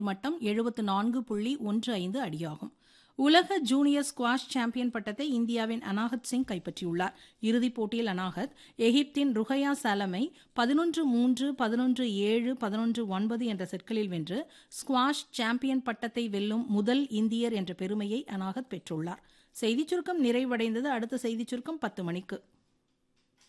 மட்டம் 74.15 அடியாகும். உலக junior squash champion பட்டத்தை இந்தியாவின் அனாஹத் சிங் கைப்பற்றியுள்ளார். இறுதிப் போட்டியில் அனாஹத் எகிப்தின் ருஹையா சாலமை 11-3, 11-7, 11-9 என்ற செட்களில் வென்று ஸ்குவாஷ் சாம்பியன் பட்டத்தை வெல்லும் முதல் இந்தியர் என்ற பெருமையை அனாஹத் பெற்றுள்ளார். செய்திச் சுருக்கம் நிறைவடைந்தது. அடுத்த செய்திச் சுருக்கம் 10 மணிக்கு.